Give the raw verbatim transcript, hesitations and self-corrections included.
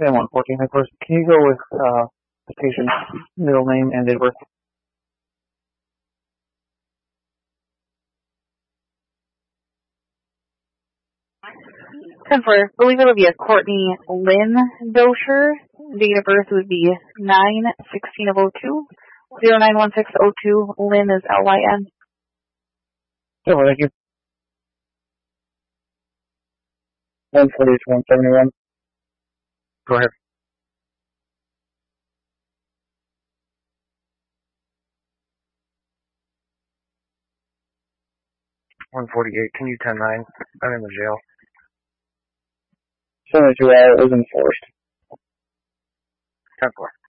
And one fourteen, of course. Can you go with uh, the patient's middle name and date of birth? ten four, I believe it'll be a Courtney Lynn Dosher. Date of birth would be nine sixteen of oh two. zero nine one six oh two. Lynn is L Y N. Oh, thank you. one forty to one seventy-one. Go ahead. one forty-eight, can you ten nine? I'm in the jail. seventy-two hour is enforced. ten four.